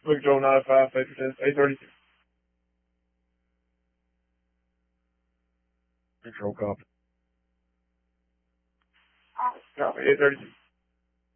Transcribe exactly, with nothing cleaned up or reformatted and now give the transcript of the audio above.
Look, Joe, not a five, paper test, eight thirty-two. Control copy. Copy, eight thirty-two.